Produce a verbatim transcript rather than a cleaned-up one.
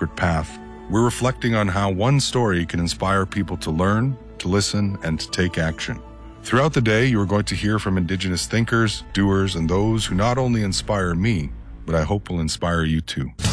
Sacred Path, we're reflecting on how one story can inspire people to learn, to listen, and to take action. Throughout the day, you are going to hear from Indigenous thinkers, doers, and those who not only inspire me, but I hope will inspire you too.